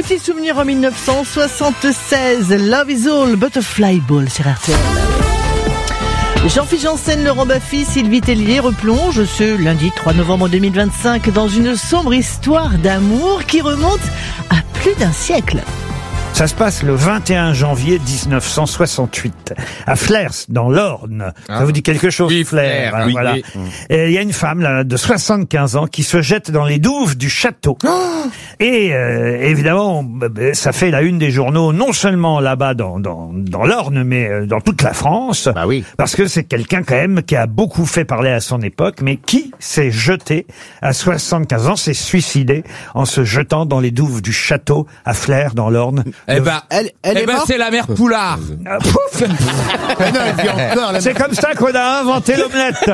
Petit souvenir en 1976, Love is All, Butterfly Ball sur RTL. Jean-Philippe Janssen, Laurent Baffy, Sylvie Tellier replonge ce lundi 3 novembre 2025 dans une sombre histoire d'amour qui remonte à plus d'un siècle. Ça se passe le 21 janvier 1968 à Flers, dans l'Orne. Ça vous dit quelque chose, oui, Flers, hein, oui, voilà. oui. Et il y a une femme là, de 75 ans qui se jette dans les douves du château. Et évidemment, ça fait la une des journaux, non seulement là-bas dans l'Orne, mais dans toute la France. Bah oui. Parce que c'est quelqu'un quand même qui a beaucoup fait parler à son époque, mais qui s'est jeté à 75 ans, s'est suicidé en se jetant dans les douves du château à Flers, dans l'Orne. Eh ben, c'est la mère Poulard. Ah, pouf. C'est comme ça qu'on a inventé l'omelette.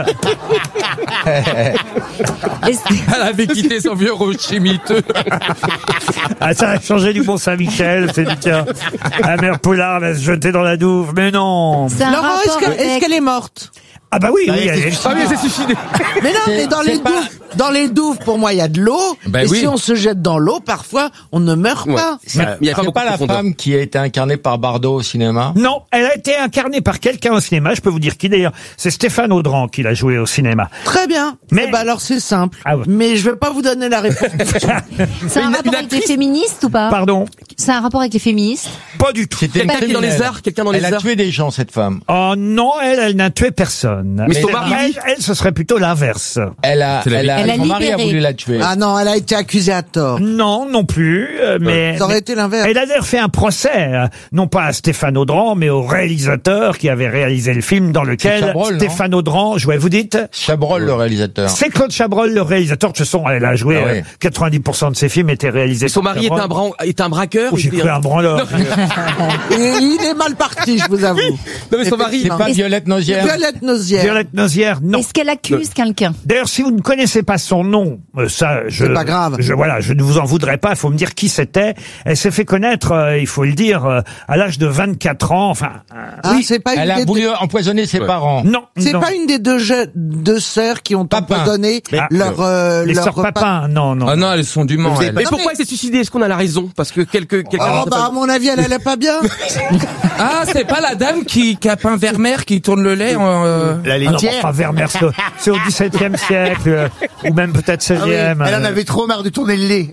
Elle avait quitté son vieux rocher miteux. Ah, ça a changé du Mont-Saint-Michel. C'est dit, tiens, la mère Poulard va se jeter dans la douve. Mais non. Laurent, est-ce qu'elle est morte? Ah bah oui, oui, elle est... Ah oui, elle s'est suicidée. Mais non, mais dans les douves, pour moi, il y a de l'eau. Ben et oui. si on se jette dans l'eau, parfois, on ne meurt pas. Il y a C'est pas la femme qui a été incarnée par Bardot au cinéma? Non, elle a été incarnée par quelqu'un au cinéma. Je peux vous dire qui d'ailleurs. C'est Stéphane Audran qui l'a joué au cinéma. Très bien. Mais- Eh ben alors c'est simple. Ah ouais. Mais je vais pas vous donner la réponse. C'est un rapport avec les féministes ou pas? Pardon. C'est un rapport avec les féministes? Pas du tout. C'était une Quelqu'un qui est dans les criminelle. arts, quelqu'un dans les Elle a arts. tué des gens, cette femme. Oh non, elle n'a tué personne. Mais son mari, elle, ce serait plutôt l'inverse. Elle a son mari a libéré. voulu la tuer. Ah non, elle a été accusée à tort. Non, non plus. Mais Ça aurait été l'inverse. elle a d'ailleurs fait un procès, non pas à Stéphane Audran, mais au réalisateur qui avait réalisé le film dans lequel Chabrol, non Stéphane Audran jouait. Vous dites? Chabrol, le réalisateur. C'est Claude Chabrol, le réalisateur. De toute façon, elle a joué. Ah ouais. 90% de ses films étaient réalisés. son par mari Chabrol. est un braqueur. Oh, j'ai cru un branleur. Et il est mal parti, je vous avoue. Non mais son mari. C'est pas Violette Nozière. Violette Nozière. Violette Nozière, non. Est-ce qu'elle accuse quelqu'un? D'ailleurs, si vous ne connaissez pas son nom, ça, C'est pas grave. Je ne vous en voudrais pas. Il faut me dire qui c'était. Elle s'est fait connaître, il faut le dire, à l'âge de 24 ans. Enfin, Ah, c'est pas une Elle a des voulu deux... empoisonner ses parents. non. C'est non. pas une des deux sœurs qui ont Papin. empoisonné Ah, leur les sœurs repas. Papin, non, non. Ah non, elles sont du Mans. Vous avez Mais pas- pourquoi elle s'est suicidée? Est-ce qu'on a la raison? Parce que quelqu'un. Oh bah à mon avis elle allait pas bien. Ah, c'est pas la dame qui a peint Vermeer qui tourne le lait en... La Ah non, laitière. enfin, Vermeer, c'est au XVIIe siècle, ou même peut-être Ah oui, XVIe. elle en avait trop marre de tourner le lait.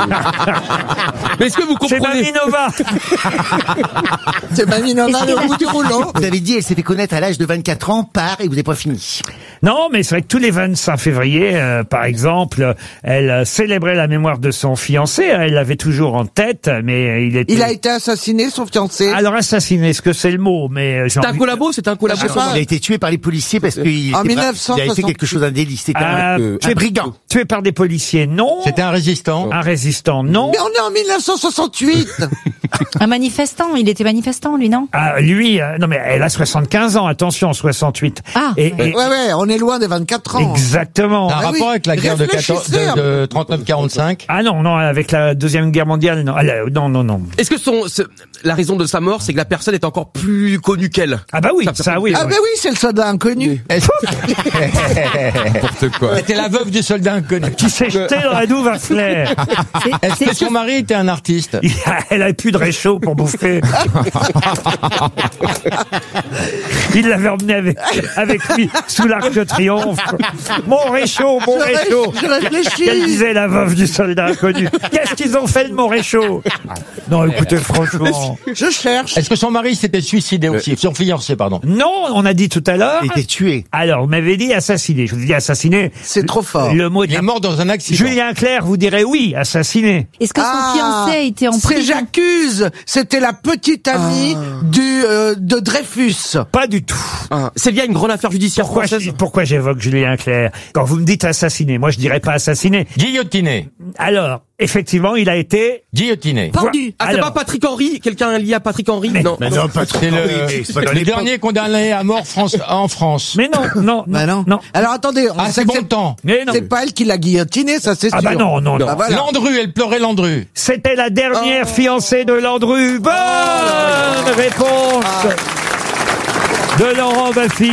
Mais est-ce que vous C'est comprenez? Mamie Nova. C'est Mamie Nova le bout du rouleau. Vous avez dit, elle s'est fait connaître à l'âge de 24 ans par, et vous n'avez pas fini. Non, mais c'est vrai que tous les 25 février, par exemple, elle célébrait la mémoire de son fiancé. Elle l'avait toujours en tête, mais il était... Il a été assassiné, son fiancé. Alors assassiné, est-ce que c'est le mot? Mais C'est un collabo, c'est un collabo. Je sais pas. Il a été tué par les policiers parce qu'il En il avait 1968. fait quelque chose d'un délit. C'était un brigand. Tué par des policiers, non. C'était un résistant. Un résistant, non. Mais on est en 1968. Un manifestant? Il était manifestant, lui, non? Ah, lui, non mais elle a 75 ans, attention, 68. Ah. Et Ouais, on est loin des 24 ans. Exactement. Un Ah oui. rapport avec la guerre de Réfléchissez un peu. 39-45. Ah non, avec la Deuxième Guerre mondiale, non. Non. Est-ce que la raison de sa mort, c'est que la personne est encore plus connue qu'elle? Ah bah oui, ça oui. Ah ben oui, c'est le soldat inconnu. N'importe quoi. C'était la veuve du soldat inconnu. Qui s'est jeté dans la douve à Flair. Est-ce que son mari était un artiste? Elle a plus de réchaud pour bouffer. Il l'avait emmené avec lui sous l'Arc de Triomphe. Mon réchaud. Je réfléchis. Qu'elle disait la veuve du soldat inconnu. Qu'est-ce qu'ils ont fait de mon réchaud? Non, écoutez, franchement. Je cherche. Est-ce que son mari s'était suicidé aussi? Son fiancé, pardon. Non, on a dit tout à l'heure. Il a été tué. Alors, vous m'avez dit assassiné. Je vous ai dit assassiné. C'est trop fort. Le mot de Il est mort dans un accident. Julien Clerc vous dirait oui, assassiné. Est-ce que son fiancé a été en C'est prison? J'accuse. C'était la petite amie de Dreyfus. Pas du tout. C'est lié à une grande affaire judiciaire française. Pourquoi j'évoque Julien Clerc? Quand vous me dites assassiné, moi je dirais pas assassiné. Guillotiné. Alors, effectivement, il a été... Guillotiné. Pendu. Ah, c'est Alors. pas Patrick Henry? Quelqu'un lié à Patrick Henry? Non. Mais non, pas trop. C'est C'est pas dans le l'époque. dernier condamné à mort en France. Mais non. Bah non. Alors attendez, on Ah, sait c'est que bon temps. Mais non. c'est pas elle qui l'a guillotiné, ça c'est sûr. Ah bah non. Bah voilà. Landru, elle pleurait Landru. C'était la dernière fiancée de Landru. Bonne réponse de Laurent Baffy.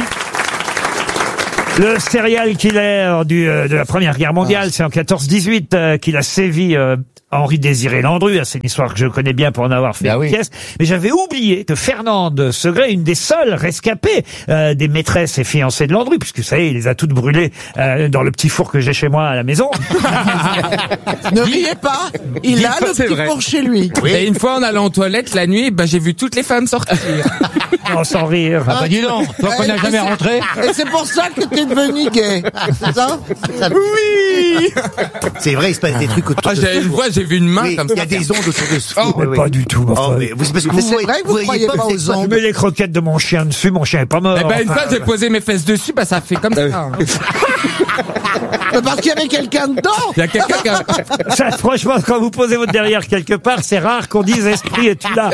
Le serial killer de la Première Guerre mondiale, c'est en 14-18 qu'il a sévi Henri-Désiré Landru. C'est une histoire que je connais bien pour en avoir fait une pièce. Mais j'avais oublié que Fernande Segret, une des seules rescapées des maîtresses et fiancées de Landru, puisque vous savez, il les a toutes brûlées dans le petit four que j'ai chez moi à la maison. Ne riez pas, il a le petit four chez lui. Oui. Et une fois, en allant aux toilettes la nuit, j'ai vu toutes les femmes sortir. Non, sans rire. Ah bah dis donc, toi qu'on n'a jamais rentré. Et c'est pour ça que t'es devenu gay. C'est ça? Oui. C'est vrai, il se passe des trucs autour de Une fois, j'ai vu une main comme ça. Il y a des ondes autour de ce Oh, mais pas du tout. Oh, mais c'est parce que Mais c'est vrai que vous croyez pas aux Je ondes. mets les croquettes de mon chien dessus, mon chien est pas mort. Eh ben, une fois, j'ai posé mes fesses dessus, ça fait comme ça. Mais parce qu'il y avait quelqu'un dedans. Il y a quelqu'un qui a... Ça, franchement, quand vous posez votre derrière quelque part, c'est rare qu'on dise esprit es-tu là.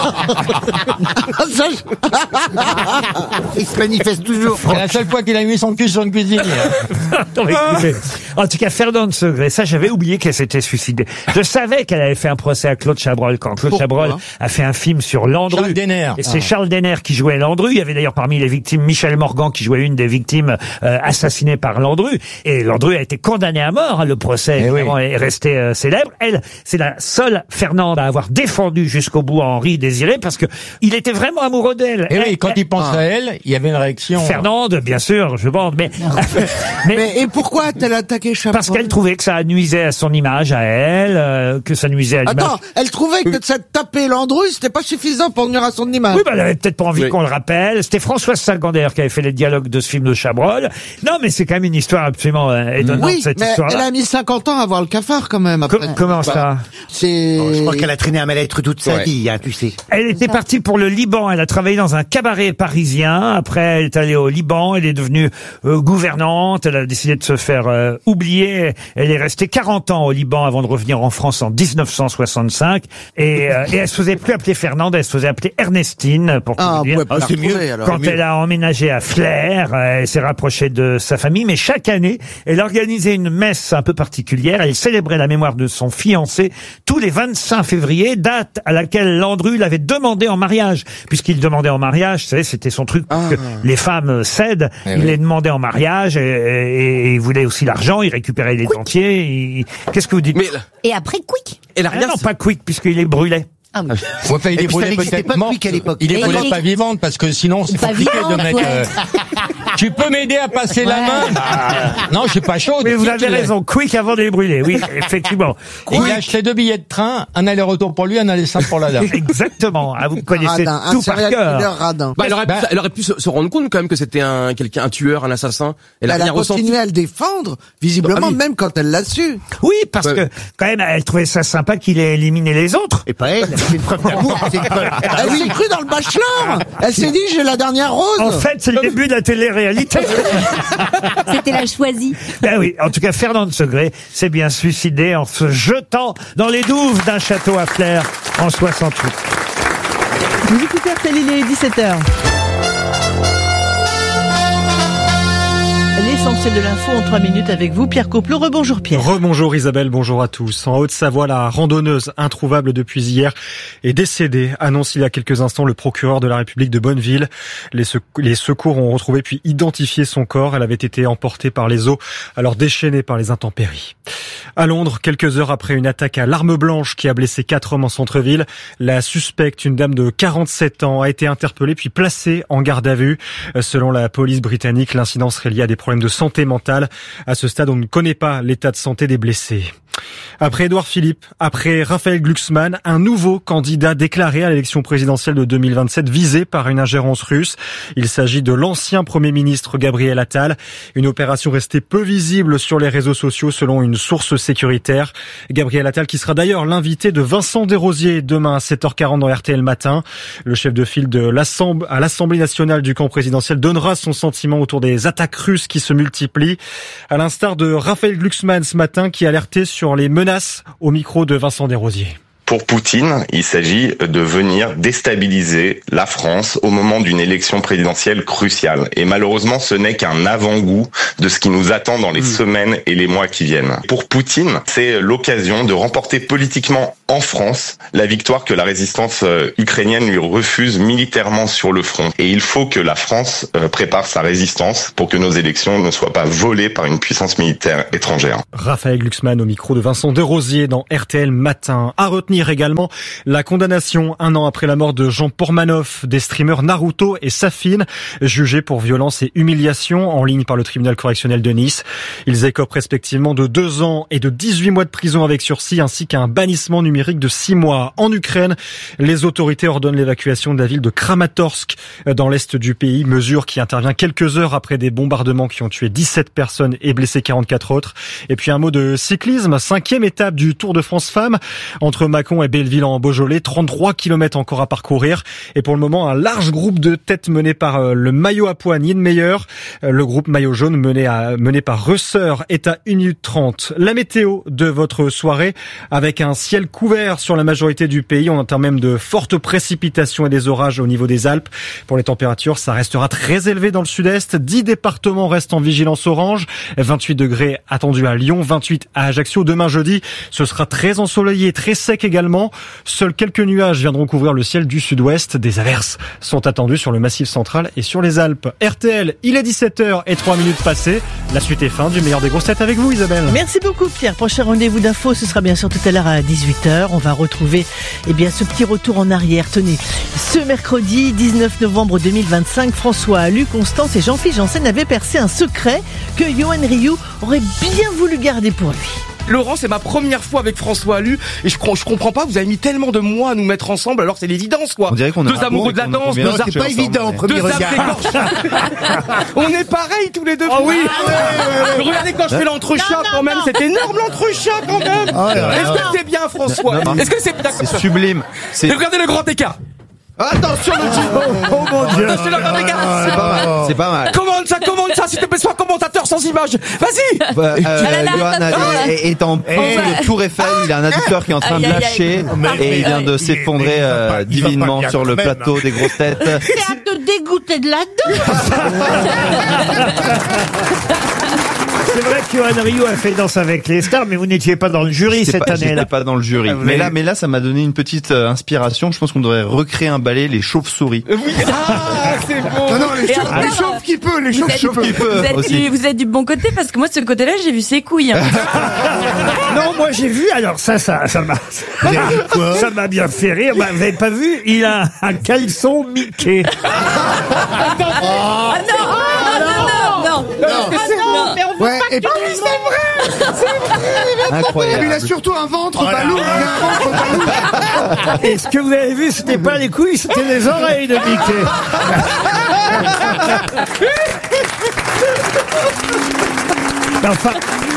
il se manifeste toujours. C'est la seule fois qu'il a mis son cul sur une cuisinière. Non, mais écoutez, en tout cas, Fernande Segret, ça, j'avais oublié qu'elle s'était suicidée. Je savais qu'elle avait fait un procès à Claude Chabrol quand Claude Chabrol a fait un film sur Landru. Charles Denner. Et c'est Charles Denner qui jouait Landru. Il y avait d'ailleurs parmi les victimes Michel Morgan qui jouait une des victimes assassinées par Landru. Et Landru a été condamné à mort. Le procès évidemment est resté célèbre. Elle, c'est la seule Fernande à avoir défendu jusqu'au bout Henri Désiré parce que il était vraiment amoureux d'elle. Et oui, quand il pense à elle, il y avait une réaction. Fernande, bien sûr, je pense, mais Mais et pourquoi a-t-elle attaqué Chabrol? parce qu'elle trouvait que ça nuisait à son image, à elle, que ça nuisait à l'image. Attends, elle trouvait que de s'être tapé Landru, c'était pas suffisant pour nuire à son image. Oui, elle avait peut-être pas envie qu'on le rappelle. C'était Françoise Sagan d'ailleurs qui avait fait les dialogues de ce film de Chabrol. Non, mais c'est quand même une histoire absolument étonnante, Oui, cette mais histoire-là. elle a mis 50 ans à voir le cafard quand même. Après. Comment ça? C'est. Je crois qu'elle a traîné un mal-être toute sa vie, tu sais. Elle était partie pour le Liban. Elle a travaillé dans un cabaret parisien. Après, elle est allée au Liban. Elle est devenue gouvernante. Elle a décidé de se faire oublier. Elle est restée 40 ans au Liban avant de revenir en France en 1965. Et elle se faisait plus appeler Fernande, elle se faisait appeler Ernestine, pour tout vous dire. C'est mieux. Alors. Quand elle a emménagé à Flers, elle s'est rapprochée de sa famille, mais chaque année, elle organisait une messe un peu particulière. Elle célébrait la mémoire de son fiancé tous les 25 février, date à laquelle Landru l'avait demandé en mariage. Puisqu'il demandait en mariage, vous savez, c'était son truc, que les femmes cèdent. Il les demandait en mariage et il voulait aussi l'argent, il récupérait les dentiers. Qu'est-ce que vous dites? Mais Et après, quick. elle a rien. Non, pas quick, puisqu'il les brûlait. Ah oui. Ouais, enfin, il Et est puis ça brûlé n'existait peut-être pas mort. depuis quelle époque? Il est Et brûlé il- pas vivante parce que sinon c'est Pas compliqué de vivante, mettre. ouais. Tu peux m'aider à passer la main? Non, je suis pas chaud. Mais vous avez raison, quick avant de les brûler, oui, effectivement. Il a acheté 2 billets de train, un aller-retour pour lui, un aller simple pour la dame. Exactement. Ah, vous connaissez Radin, un tout par serial killer cœur. radin. Elle aurait pu se rendre compte quand même que c'était un tueur, un assassin. Elle a Elle a rien ressenti. continué à le défendre, visiblement, Ah oui. même quand elle l'a su. Oui, parce Ouais. que quand même, elle trouvait ça sympa qu'il ait éliminé les autres. Et pas elle, c'est une preuve d'amour. C'est une preuve. Elle s'est crue dans le bachelor. Elle s'est dit, j'ai la dernière rose. En fait, c'est le début de la télé-réalité. C'était la choisie. Ben oui, en tout cas, Fernande Segret s'est bien suicidée en se jetant dans les douves d'un château à Flers en 68. Vous écoutez RTL, il est 17h. L'essentiel de l'info en 3 minutes avec vous, Pierre Coplot. Rebonjour Pierre. Rebonjour Isabelle, bonjour à tous. En Haute-Savoie, la randonneuse introuvable depuis hier est décédée, annonce il y a quelques instants le procureur de la République de Bonneville. Les secours ont retrouvé puis identifié son corps. Elle avait été emportée par les eaux, alors déchaînée par les intempéries. À Londres, quelques heures après une attaque à l'arme blanche qui a blessé 4 hommes en centre-ville, la suspecte, une dame de 47 ans, a été interpellée puis placée en garde à vue. Selon la police britannique, l'incident serait lié à des problèmes de santé mentale. À ce stade, on ne connaît pas l'état de santé des blessés. Après Édouard Philippe, après Raphaël Glucksmann, un nouveau candidat déclaré à l'élection présidentielle de 2027 visé par une ingérence russe. Il s'agit de l'ancien Premier ministre Gabriel Attal. Une opération restée peu visible sur les réseaux sociaux selon une source sécuritaire. Gabriel Attal qui sera d'ailleurs l'invité de Vincent Desrosiers demain à 7h40 dans RTL Matin. Le chef de file à l'Assemblée nationale du camp présidentiel donnera son sentiment autour des attaques russes qui se multiplient. À l'instar de Raphaël Glucksmann ce matin qui alertait sur les menaces au micro de Vincent Desrosiers. Pour Poutine, il s'agit de venir déstabiliser la France au moment d'une élection présidentielle cruciale. Et malheureusement, ce n'est qu'un avant-goût de ce qui nous attend dans les semaines et les mois qui viennent. Pour Poutine, c'est l'occasion de remporter politiquement en France la victoire que la résistance ukrainienne lui refuse militairement sur le front. Et il faut que la France prépare sa résistance pour que nos élections ne soient pas volées par une puissance militaire étrangère. Raphaël Glucksmann au micro de Vincent Desrosiers dans RTL Matin. À retenir également la condamnation 1 an après la mort de Jean Pormanoff des streamers Naruto et Safin, jugés pour violence et humiliation en ligne par le tribunal correctionnel de Nice. Ils écopent respectivement de 2 ans et de 18 mois de prison avec sursis ainsi qu'un bannissement numérique de 6 mois. En Ukraine, les autorités ordonnent l'évacuation de la ville de Kramatorsk dans l'est du pays, mesure qui intervient quelques heures après des bombardements qui ont tué 17 personnes et blessé 44 autres. Et puis un mot de cyclisme, 5e étape du Tour de France Femmes entre Mâcon et Belleville en Beaujolais, 33 km encore à parcourir. Et pour le moment, un large groupe de tête mené par le maillot à poids Niedermeyer. Le groupe maillot jaune mené par Reusser est à 1 minute 30. La météo de votre soirée avec un ciel couvert sur la majorité du pays. On entend même de fortes précipitations et des orages au niveau des Alpes. Pour les températures, ça restera très élevé dans le sud-est. 10 départements restent en vigilance orange. 28 degrés attendus à Lyon, 28 à Ajaccio. Demain jeudi, ce sera très ensoleillé, très sec également. Seuls quelques nuages viendront couvrir le ciel du sud-ouest. Des averses sont attendues sur le Massif central et sur les Alpes. RTL, il est 17h03 passées. La suite est fin du meilleur des grosses têtes avec vous, Isabelle. Merci beaucoup, Pierre. Prochain rendez-vous d'infos, ce sera bien sûr tout à l'heure à 18h. On va retrouver, ce petit retour en arrière. Tenez, ce mercredi 19 novembre 2025, François Allu, Constance et Jean-Philippe Janssen avaient percé un secret que Yoann Rioux aurait bien voulu garder pour lui. Laurent, c'est ma première fois avec François Allu et je comprends pas, vous avez mis tellement de mois à nous mettre ensemble alors c'est l'évidence quoi. On dirait qu'on deux amoureux de la danse, c'est pas évident au premier regard. On est pareils tous les deux. Oh oui. Regardez quand je fais l'entrechat quand même, c'est énorme l'entrechat quand même. Est-ce que c'est bien François? Est-ce que c'est sublime? Regardez le grand écart. Attention le type. Oh mon Dieu. Attention le grand écart. C'est pas mal. Commande ça, s'il te plaît, sois commentateur sans image. Vas-y. Yoann est en dessous de Tour Eiffel, il a un adducteur qui est en train de lâcher et il vient de s'effondrer divinement sur le plateau des grosses têtes. C'est à te dégoûter de la danse. C'est vrai que Yoann Rioux a fait Danse avec les stars, mais vous n'étiez pas dans le jury cette année-là. J'étais pas dans le jury. Mais là, ça m'a donné une petite inspiration. Je pense qu'on devrait recréer un ballet, les chauves-souris. Oui. Ah, c'est bon. Non, les chauves qui peut, les chauves qui peut. Vous êtes du bon côté parce que moi de ce côté-là j'ai vu ses couilles. Non, moi j'ai vu. Alors ça m'a bien fait rire. Vous n'avez pas vu? Il a un caleçon Mickey. Ah non. Mais on veut pas que c'est vrai. Incroyable. Il a surtout un ventre ballon. Et ce que vous avez vu, c'était pas les couilles, c'était les oreilles de Mickey. Enfin,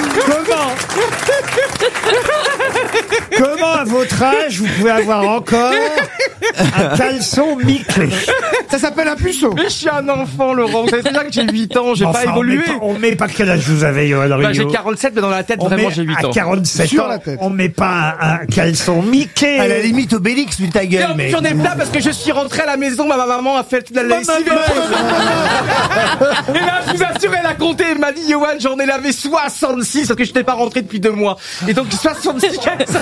comment à votre âge vous pouvez avoir encore un caleçon Mickey? Ça s'appelle un puceau. Mais je suis un enfant, Laurent. Vous savez très bien que j'ai 8 ans, j'ai pas évolué. On met pas quel âge vous avez, Yoann Rioux? J'ai 47, mais dans la tête, vraiment, j'ai 8 ans. À 47 ans, on met pas un caleçon Mickey. À la limite, Obélix, vu ta gueule, mais. J'en ai plein parce que je suis rentré à la maison, ma maman a fait la lessive. Et là, je vous assure, elle a compté, elle m'a dit, Yoann, j'en ai lavé 66 parce que je n'étais pas rentré depuis 2 mois. Et donc, 66 caleçons.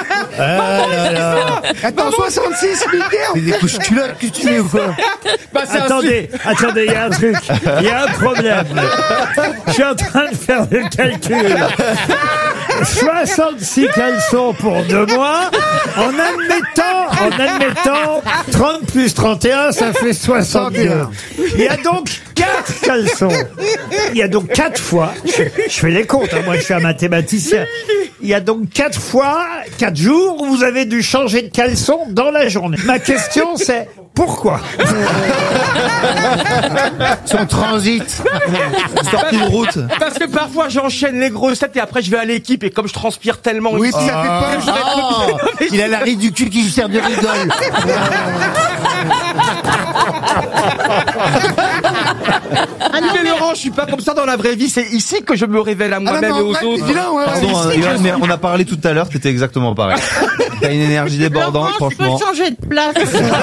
Attends, 66 Mickey. Mais des couches culottes que tu mets ou quoi? Attendez, il y a un truc. Il y a un problème. Je suis en train de faire le calcul. 66 caleçons pour 2 mois. En admettant 30 plus 31, ça fait 61. Il y a donc 4 caleçons. Il y a donc 4 fois. Je fais les comptes, moi je suis un mathématicien. Il y a donc 4 fois, 4 jours où vous avez dû changer de caleçon dans la journée. Ma question c'est pourquoi? Son transit. Sortie de route. Parce que parfois j'enchaîne les grossettes et après je vais à l'équipe et comme je transpire tellement. Oui, ça fait pas. Il a la ride du cul qui lui sert de rigole. Mais Laurent, je suis pas comme ça dans la vraie vie. C'est ici que je me révèle à moi-même et aux autres. Pardon, Johan, mais on a parlé tout à l'heure, c'était exactement pareil. T'as une énergie débordante, franchement. Je peux changer de place.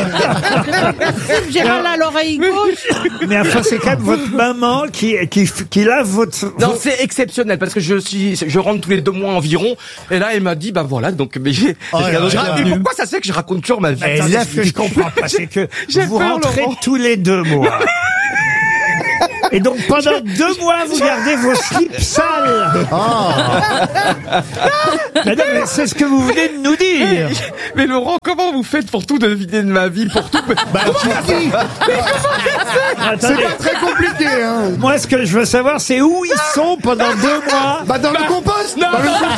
J'ai mal à l'oreille gauche. Mais enfin, c'est quand même votre maman qui lave votre... Non, c'est exceptionnel parce que je rentre tous les 2 mois environ. Et là, elle m'a dit, bah voilà, donc, mais mais pourquoi ça se fait que je raconte toujours ma vie? Là, ce que je comprends pas, c'est que vous rentrez tous les 2 mois. Et donc pendant 2 mois, vous gardez vos slips sales. Mais non, mais c'est ce que vous venez de nous dire. Mais Laurent, comment vous faites pour tout deviner de ma vie, pour tout? C'est pas très compliqué, hein. Moi, ce que je veux savoir, c'est où ils sont pendant 2 mois. Dans le compost. Non,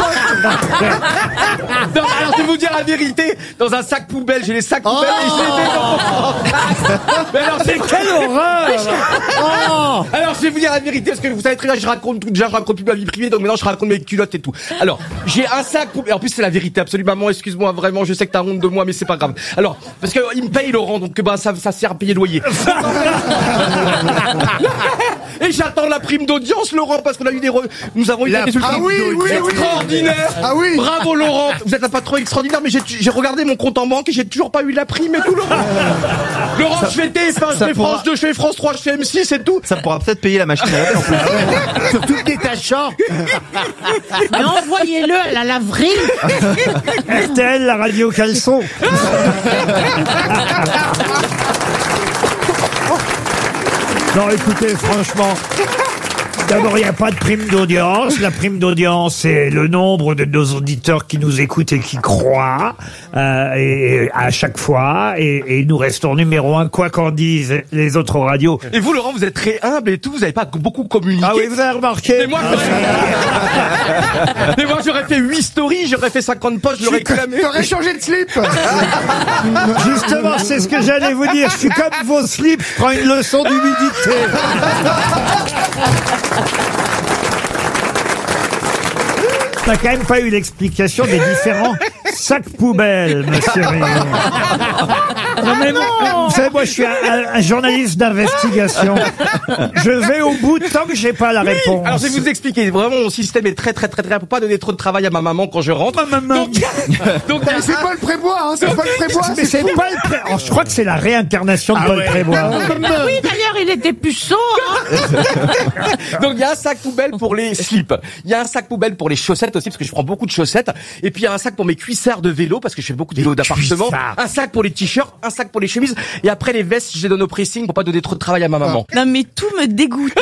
alors je vais vous dire la vérité. Dans un sac poubelle, j'ai les sacs poubelles et je les mets dans... Mais alors, c'est quelle horreur. Alors, je vais vous dire la vérité, parce que vous savez très bien, je raconte plus ma vie privée, donc maintenant je raconte mes culottes et tout. Alors, j'ai un sac poubelle, en plus c'est la vérité, absolument, maman, excuse-moi, vraiment, je sais que t'as honte de moi, mais c'est pas grave. Alors, parce que il me paye Laurent, donc ça sert à payer le loyer. Et j'attends la prime d'audience, Laurent, parce qu'on a eu nous avons eu des résultats extraordinaires. Ah oui. Bravo Laurent, vous êtes un patron extraordinaire, mais j'ai regardé mon compte en banque et j'ai toujours pas eu la prime et tout, Laurent. Laurent, je fais TF1, je fais France 2, je fais France 3, je fais M6 et tout. Ça pourra peut-être payer la machine à laver en plus. Surtout le détachant. Mais envoyez-le à la laverie. RTL, la radio caleçon. Non, écoutez, franchement, d'abord, il n'y a pas de prime d'audience. La prime d'audience, c'est le nombre de nos auditeurs qui nous écoutent et qui croient et à chaque fois. Et nous restons numéro 1, quoi qu'en disent les autres radios. Et vous, Laurent, vous êtes très humble et tout. Vous n'avez pas beaucoup communiqué. Ah oui, vous avez remarqué. Mais moi, j'aurais fait 8 stories, j'aurais fait 50 posts, je l'aurais clamé. T'aurais changé de slip. Justement, c'est ce que j'allais vous dire. Je suis comme vos slips, je prends une leçon d'humidité. T'as quand même pas eu l'explication des différents sacs poubelles, monsieur Rio. Non mais vous savez, moi je suis un journaliste d'investigation. Je vais au bout tant que j'ai pas la réponse. Alors je vais vous expliquer. Vraiment, mon système est très pour pas donner trop de travail à ma maman quand je rentre. Donc c'est Paul Prébois, hein, c'est Paul Prébois. Mais c'est pas le Prébois. Alors, je crois que c'est la réincarnation de Paul Prébois. Oui, d'ailleurs, il était puceau. Donc il y a un sac poubelle pour les slips. Il y a un sac poubelle pour les chaussettes aussi, parce que je prends beaucoup de chaussettes. Et puis il y a un sac pour mes cuissards de vélo, parce que je fais beaucoup de vélo d'appartement. Un sac pour les t-shirts, un sac pour les chemises. Et après les vestes, je les donne au pressing pour pas donner trop de travail à ma maman. Non mais tout me dégoûte.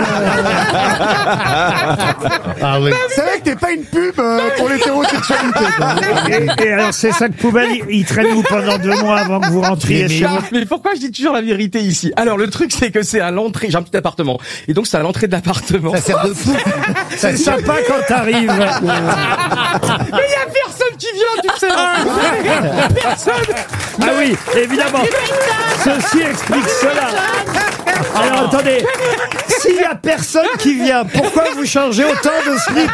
Ah oui. C'est vrai que t'es pas une pub pour l'hétérosexualité. Et alors ces sacs poubelles, ils traînent où pendant 2 mois avant que vous rentriez chez vous? Mais pourquoi je dis toujours la vérité ici? Alors le truc c'est que c'est à l'entrée, j'ai un petit appartement. Et donc c'est à l'entrée de l'appartement. Ça sert de fou. C'est sympa quand t'arrives. Mais il y a personne qui vient, tu sais. Personne. Ah oui, évidemment. Ceci explique cela. Alors attendez, s'il y a personne qui vient, pourquoi vous changez autant de slip?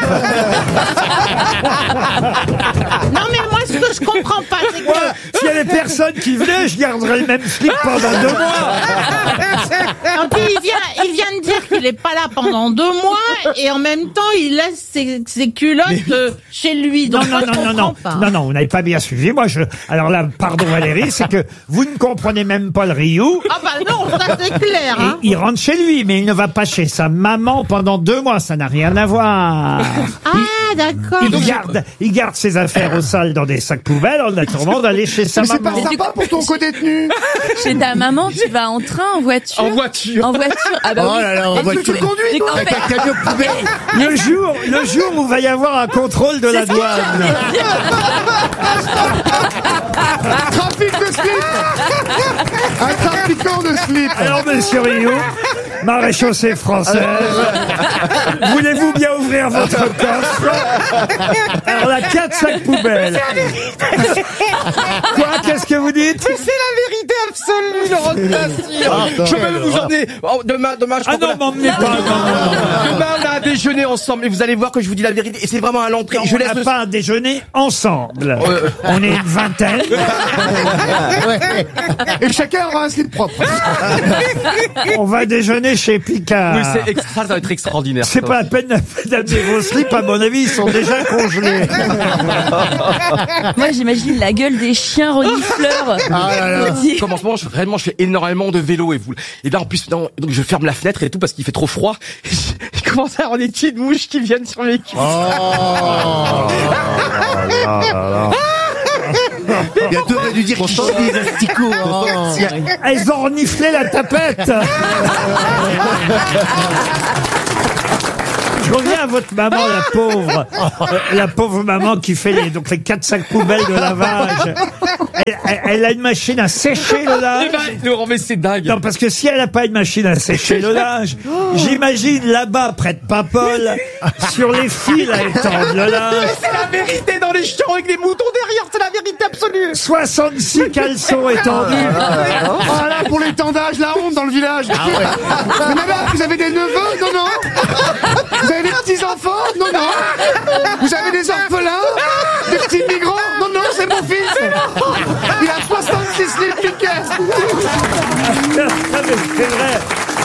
Non mais moi ce que je comprends pas, c'est que... S'il y avait personne qui venait, je garderais le même slip pendant 2 mois. En plus, il vient de dire qu'il est pas là pendant 2 mois et en même temps il laisse ses culottes chez lui. Donc Non, vous n'avez pas bien suivi. Moi, alors là, pardon Valérie, c'est que vous ne comprenez même pas le Riou. Ah bah non, ça c'est clair. Hein. Il rentre chez lui, mais il ne va pas chez sa maman pendant 2 mois. Ça n'a rien à voir. Ah d'accord. Il garde ses affaires au sol dans des sacs poubelles en attendant d'aller chez sa maman. C'est pas sympa pour ton co-détenu. Chez ta maman, tu vas en train, en voiture? En voiture. En voiture. Ah bah oh là là, en voiture. Tu conduis, toi, avec un camion poubelle. Le jour où va y avoir un contrôle de la douane. Trafic de slip. Un trafiquant de slip. Alors, monsieur Rio, maréchaussée française, voulez-vous bien ouvrir votre coffre? Alors là, 4 sacs poubelles. Quoi? Qu'est-ce que vous dites? C'est la vérité absolue, Laurent de Saint-Cyr. Je vais même vous emmener. Demain, je crois non, m'emmenez pas. Non. Demain, on a un déjeuner ensemble et vous allez voir que je vous dis la vérité. Et c'est vraiment à l'entrée. On n'a pas un déjeuner ensemble. On est une vingtaine. Et chacun aura un slip propre. On va déjeuner chez Picard. Oui, ça va être extraordinaire. C'est pas la peine d'amener vos slips, à mon avis, ils sont déjà congelés. Moi, j'imagine la gueule des chiens renifleurs. Comme en ce moment, je fais énormément de vélo et là en plus, donc je ferme la fenêtre et tout parce qu'il fait trop froid. Je commence à avoir des petites mouches qui viennent sur mes cuisses. Bientôt, on va lui dire qu'il chie des asticots. Elles ont reniflé la tapette. Je reviens à votre maman, la pauvre maman qui fait les 4 sacs poubelles de lavage. Elle a une machine à sécher le linge. Laurent, mais c'est dingue. Non, parce que si elle n'a pas une machine à sécher le linge, j'imagine là-bas, près de Papol, sur les fils à étendre le linge. C'est la vérité dans les champs avec des moutons derrière, c'est la vérité absolue. 66 caleçons étendus. Voilà, pour l'étendage, la honte dans le village. Mais madame, vous avez des neveux? Non, non. Vous avez des petits-enfants? Non, non. Vous avez des orphelins? Des petits migrants? Non, non, c'est mon fils. Il a 66 slips piqués. C'est vrai.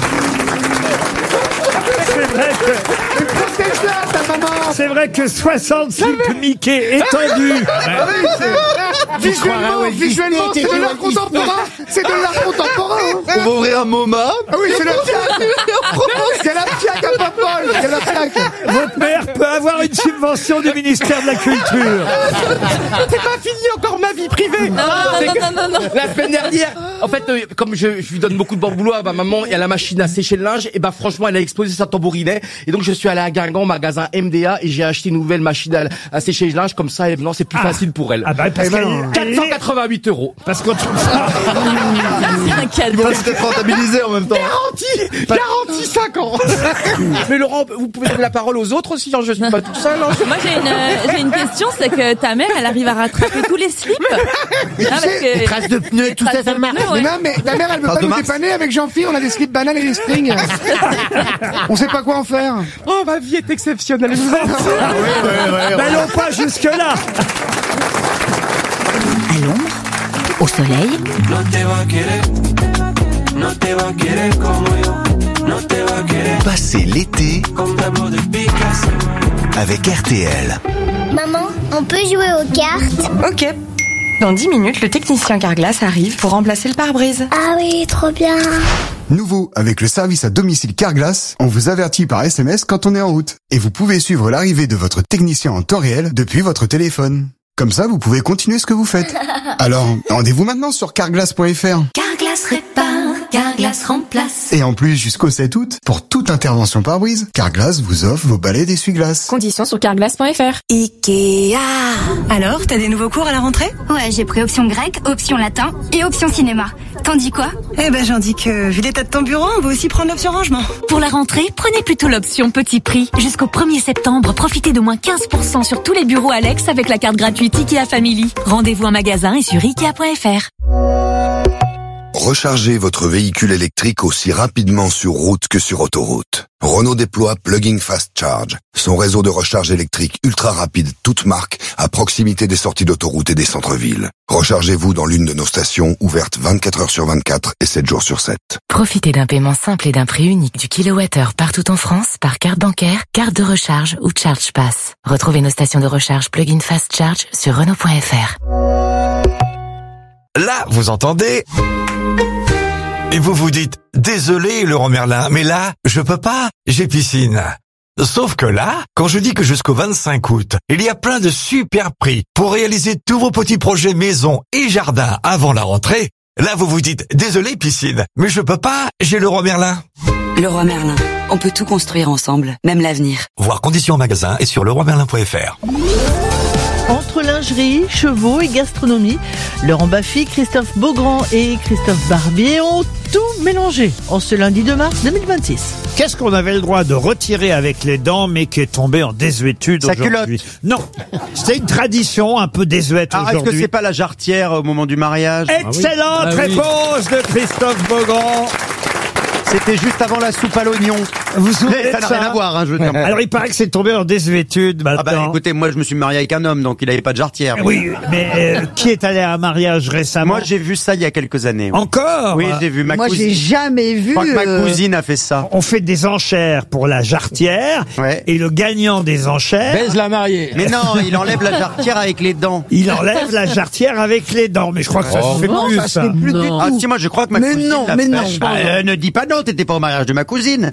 C'est vrai que... Protège-la, ta maman. C'est vrai que 60 slips Mickey étendus. Visuellement, c'est de l'art contemporain. C'est de l'art contemporain. On va ouvrir un MoMA. Ah oui, c'est le fiac. C'est la fiac à Papol. C'est la fiac. Votre mère peut avoir une subvention du ministère de la Culture. C'est pas fini encore ma vie privée. Non. La semaine dernière, en fait, comme je lui donne beaucoup de bon boulot à ma maman et à la machine à sécher le linge, et ben franchement, elle a explosé sa tambourinette. Et donc je suis allé à Guingamp, magasin MDA, et j'ai acheté une nouvelle machine à sécher le linge. Comme ça, maintenant, c'est plus facile pour elle. Ah bah parce qu'elle 488 €. Parce qu'on trouve ça. C'est un Il cadeau. va se être rentabilisé en même temps. Garantie 5 ans. Mais Laurent, vous pouvez donner la parole aux autres aussi, hein, je suis pas tout seul. Hein. Moi, j'ai une question, c'est que ta mère, elle arrive à rattraper tous les slips. Les traces de pneus et tout ça, ça marche. Mais non, mais ta mère, elle veut pas nous dépanner avec Jean-Philippe. On a des slips bananes et des strings. On sait pas quoi en faire. Oh, ma vie est exceptionnelle. Je vous Mais non, pas jusque-là. À l'ombre, au soleil. Passez l'été avec RTL. Maman, on peut jouer aux cartes? Ok. Dans 10 minutes, le technicien Carglass arrive pour remplacer le pare-brise. Ah oui, trop bien. Nouveau, avec le service à domicile Carglass, on vous avertit par SMS quand on est en route. Et vous pouvez suivre l'arrivée de votre technicien en temps réel depuis votre téléphone. Comme ça, vous pouvez continuer ce que vous faites. Alors, rendez-vous maintenant sur carglass.fr. Carglass répare, Carglass remplace. Et en plus, jusqu'au 7 août, pour toute intervention pare-brise, Carglass vous offre vos balais d'essuie-glace. Conditions sur carglass.fr. Ikea. Alors, t'as des nouveaux cours à la rentrée? Ouais, j'ai pris option grec, option latin et option cinéma. T'en dis quoi? Eh ben, j'en dis que, vu l'état de ton bureau, on va aussi prendre l'option rangement. Pour la rentrée, prenez plutôt l'option petit prix. Jusqu'au 1er septembre, profitez de moins 15% sur tous les bureaux Alex avec la carte gratuite Ikea Family. Rendez-vous en magasin et sur Ikea.fr. Rechargez votre véhicule électrique aussi rapidement sur route que sur autoroute. Renault déploie Plug-in Fast Charge, son réseau de recharge électrique ultra rapide toute marque à proximité des sorties d'autoroute et des centres-villes. Rechargez-vous dans l'une de nos stations ouvertes 24 heures sur 24 et 7 jours sur 7. Profitez d'un paiement simple et d'un prix unique du kilowattheure partout en France par carte bancaire, carte de recharge ou Charge Pass. Retrouvez nos stations de recharge Plug-in Fast Charge sur Renault.fr. Là, vous entendez? Et vous vous dites, désolé Laurent Merlin, mais là, je peux pas, j'ai piscine. Sauf que là, quand je dis que jusqu'au 25 août, il y a plein de super prix pour réaliser tous vos petits projets maison et jardin avant la rentrée, là vous vous dites, désolé piscine, mais je peux pas, j'ai Leroy Merlin. Leroy Merlin, on peut tout construire ensemble, même l'avenir. Voir conditions en magasin et sur leroymerlin.fr. Entre lingerie, chevaux et gastronomie, Laurent Baffy, Christophe Beaugrand et Christophe Barbier ont tout mélangé en ce lundi 2 mars 2026. Qu'est-ce qu'on avait le droit de retirer avec les dents, mais qui est tombé en désuétude Sa aujourd'hui? culotte. Non, c'est une tradition un peu désuète Alors, est-ce aujourd'hui. que c'est pas la jarretière au moment du mariage? Excellente réponse de Christophe Beaugrand. C'était juste avant la soupe à l'oignon. Vous souvenez Ça de n'a ça rien à voir, hein, je veux dire. Alors il paraît que c'est tombé en désuétude maintenant. Ah bah écoutez, moi je me suis marié avec un homme, donc il n'avait pas de jarretière. Oui, mais qui est allé à un mariage récemment? Moi j'ai vu ça il y a quelques années. Oui. Encore? Oui, j'ai vu ma Moi, cousine. j'ai jamais vu. Je crois que ma cousine a fait ça. On fait des enchères pour la jarretière, et le gagnant des enchères... Baise la mariée. Mais non, il enlève la jarretière avec les dents. Il enlève la jarretière avec les dents, mais je crois que ça se fait non, plus, ça se fait plus du tout. Ah si, moi je crois que ma Mais cousine non, l'a mais fait. non. Ah, ne dis pas non, t'étais pas au mariage de ma cousine.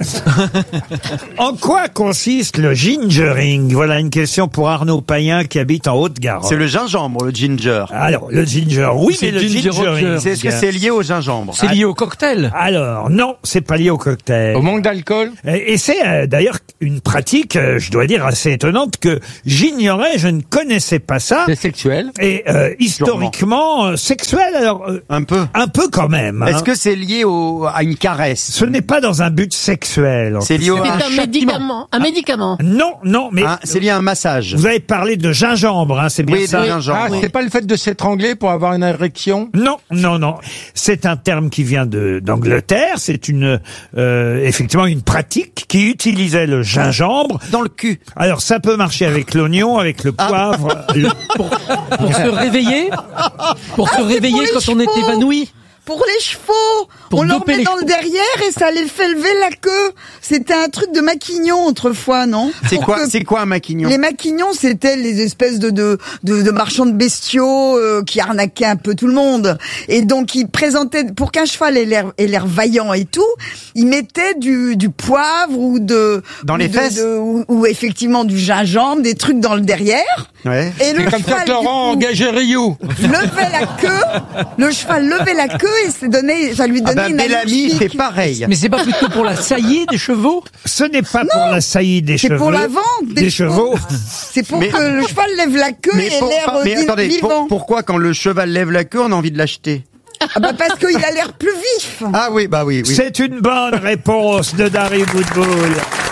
En quoi consiste le gingering? Voilà une question pour Arnaud Payen qui habite en Haute-Garonne. C'est le gingembre, le ginger. Alors, le ginger, oui, mais le gingering... Est-ce que c'est lié au gingembre? C'est lié au cocktail. Alors, non, c'est pas lié au cocktail. Au manque d'alcool. Et c'est d'ailleurs une pratique, je dois dire, assez étonnante que j'ignorais, je ne connaissais pas ça. C'est sexuel. Et historiquement, sexuel, alors... Un peu. Un peu quand même. Est-ce hein. que c'est lié à une caresse? Ce n'est pas dans un but sexuel. en C'est tout lié cas. au... C'est un médicament. Un médicament. Non, non, mais... Ah, c'est lié à un massage. Vous avez parlé de gingembre, hein, c'est bien Oui, ça? de gingembre. Ah, c'est pas le fait de s'étrangler pour avoir une érection? Non, non, non. C'est un terme qui vient d'Angleterre. C'est effectivement une pratique qui utilisait le gingembre. Dans le cul. Alors ça peut marcher avec l'oignon, avec le poivre. Pour se réveiller? Pour se réveiller les quand on est chevaux. évanoui? Pour les chevaux, Pour on leur doper met les dans le derrière et ça les fait lever la queue. C'était un truc de maquignon autrefois, non? C'est quoi un maquignon? Les maquignons, c'était les espèces de marchands de bestiaux qui arnaquaient un peu tout le monde. Et donc ils présentaient, pour qu'un cheval ait l'air vaillant et tout, ils mettaient du poivre ou dans les fesses ou effectivement du gingembre, des trucs dans le derrière. Ouais. Et le C'est comme ça cheval, que Laurent engageait Ryu. levait la queue, le cheval levait la queue et ça lui donnait une allure Bellamy chic. fait pareil. Mais c'est pas plutôt pour la saillie des chevaux? Ce n'est pas pour la saillie des cheveux. C'est pour la vente des chevaux. C'est pour que le cheval lève la queue et l'air attendez, vivant. pourquoi quand le cheval lève la queue, on a envie de l'acheter? Ah bah parce qu'il a l'air plus vif. Ah oui, bah oui. C'est une bonne réponse de Dari Boudboul.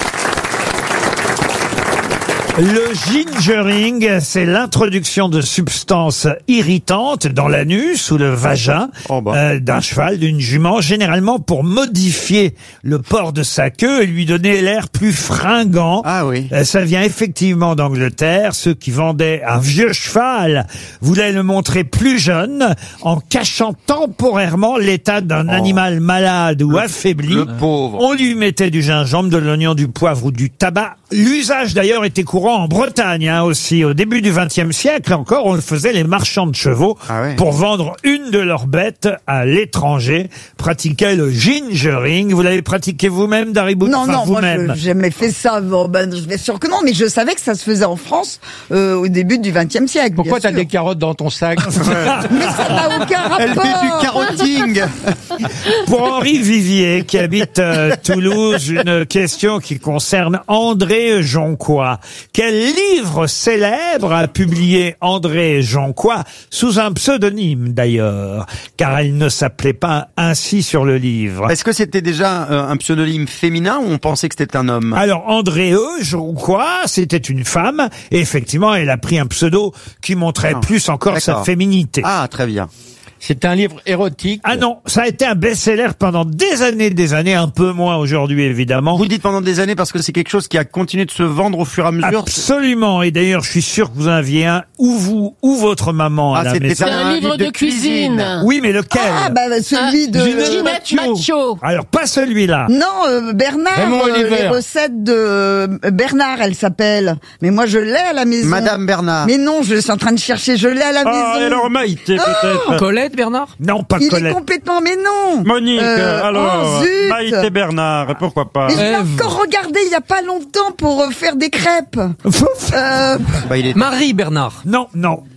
Le gingering, c'est l'introduction de substances irritantes dans l'anus ou le vagin d'un cheval, d'une jument, généralement pour modifier le port de sa queue et lui donner l'air plus fringant. Ah oui. Ça vient effectivement d'Angleterre. Ceux qui vendaient un vieux cheval voulaient le montrer plus jeune en cachant temporairement l'état d'un animal malade ou affaibli. Le pauvre. On lui mettait du gingembre, de l'oignon, du poivre ou du tabac. L'usage d'ailleurs était courant en Bretagne aussi. Au début du XXe siècle encore, on le faisait les marchands de chevaux pour vendre une de leurs bêtes à l'étranger. Pratiquaient le gingering. Vous l'avez pratiqué vous-même, Dari Boudboul? Non, Enfin, non, moi vous-même. j'ai jamais fait ça. Bon, ben, je suis sûr que non, mais je savais que ça se faisait en France au début du XXe siècle. Pourquoi bien t'as sûr. des carottes dans ton sac? Mais ça n'a aucun rapport. Elle fait du carotting. Pour Henri Vivier, qui habite Toulouse, une question qui concerne André Jonquois. Quel livre célèbre a publié André Jonquois, sous un pseudonyme d'ailleurs, car elle ne s'appelait pas ainsi sur le livre. Est-ce que c'était déjà un pseudonyme féminin ou on pensait que c'était un homme? Alors, André Jonquois, c'était une femme, et effectivement, elle a pris un pseudo qui montrait plus encore sa féminité. Ah, très bien. C'est un livre érotique. Ah non, ça a été un best-seller pendant des années, un peu moins aujourd'hui évidemment. Vous dites pendant des années parce que c'est quelque chose qui a continué de se vendre au fur et à mesure. Absolument, et d'ailleurs je suis sûr que vous en aviez un, ou vous, ou votre maman à la maison. C'est un livre de cuisine. Oui, mais lequel? Ah, bah, celui de Ginette Macho. Alors, pas celui-là. Non, Bernard, Raymond Oliver. les recettes de Bernard, elle s'appelle. Mais moi, je l'ai à la maison. Madame Bernard. Mais non, je suis en train de chercher, je l'ai à la maison. alors Maïté, peut-être. Colette, Bernard? Non, pas Il Colette. est complètement, mais non. Monique, alors, oh, zut. Maïté Bernard, pourquoi pas? Mais je l'ai encore regardé il y a pas longtemps pour faire des crêpes. Bah, il est... Marie Bernard. Non, non.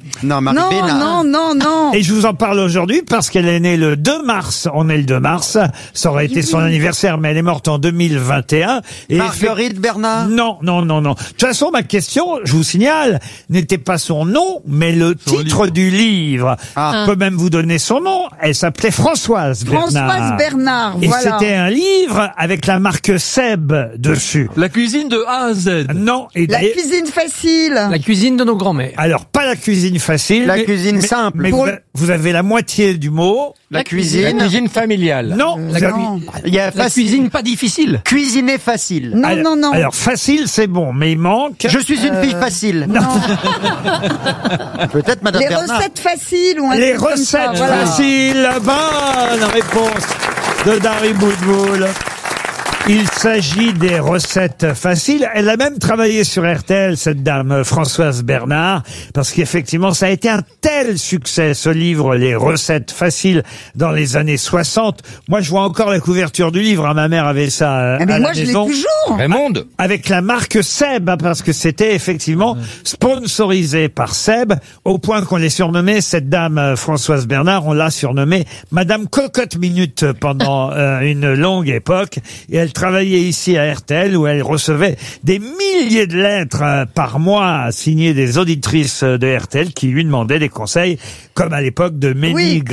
Non, Marie Non, Bénard. non, non, non. Et je vous en parle aujourd'hui parce qu'elle est née le 2 mars. On est le 2 mars. Ça aurait été son anniversaire, mais elle est morte en 2021. Et Marguerite Bernard. Non. De toute façon, ma question, je vous signale, n'était pas son nom, mais le titre du livre. Je peux même vous donner son nom. Elle s'appelait Françoise Bernard. Françoise Bernard, Et voilà. c'était un livre avec la marque Seb dessus. La cuisine de A à Z. Non. Et La cuisine facile. La cuisine de nos grands-mères. alors, pas la cuisine facile. La cuisine simple. Mais vous avez la moitié du mot. La cuisine familiale. Non. Il y a La cuisine pas difficile. Cuisiner facile. Non. Alors, facile, c'est bon, mais il manque. Je suis une fille facile. Non. Peut-être Madame Les Bernard. recettes faciles ou un Les truc comme ça, recettes voilà. faciles. Bonne réponse de Dari Boudboul. Il s'agit des recettes faciles. Elle a même travaillé sur RTL, cette dame, Françoise Bernard, parce qu'effectivement, ça a été un tel succès, ce livre, Les recettes faciles, dans les années 60. Moi, je vois encore la couverture du livre. Ma mère avait ça Ah, mais à moi, la je l'ai maison. toujours. Raymond. Avec la marque Seb, parce que c'était effectivement sponsorisé par Seb, au point qu'on les surnommait, cette dame Françoise Bernard, on l'a surnommée Madame Cocotte Minute pendant une longue époque. Et elle travaillait ici à RTL, où elle recevait des milliers de lettres par mois signées des auditrices de RTL qui lui demandaient des conseils, comme à l'époque de Ménie